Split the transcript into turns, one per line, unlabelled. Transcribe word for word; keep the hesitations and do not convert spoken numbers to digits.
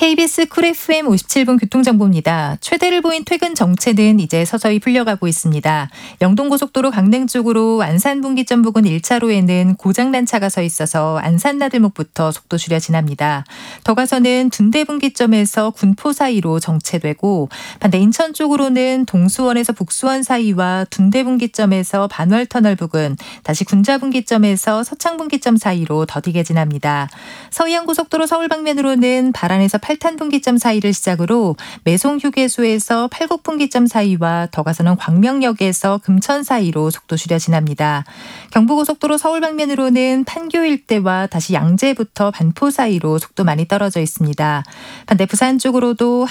케이비에스 쿨 에프엠 오십칠 분 교통정보입니다. 최대를 보인 퇴근 정체는 이제 서서히 풀려가고 있습니다. 영동고속도로 강릉 쪽으로 안산분기점 부근 일 차로에는 고장난 차가 서 있어서 안산나들목부터 속도 줄여 지납니다. 더 가서는 둔대분기점에서 군포 사이로 정체되고 반대 인천 쪽으로는 동수원에서 북수원 사이와 둔대분기점에서 반월터널 부근 다시 군자분기점에서 서창분기점 사이로 더디게 지납니다. 서해안고속도로 서울 방면으로는 발안에서 팔탄분기점 사이를 시작으로 매송휴게소에서 팔곡분기점 사이와 더 가서는 광명역에서 금천 사이로 속도 줄여 지납니다. 경부고속도로 서울 방면으로는 판교 일대와 다시 양재부터 반포 사이로 속도 많이 떨어져 있습니다. 반대 부산 쪽으로도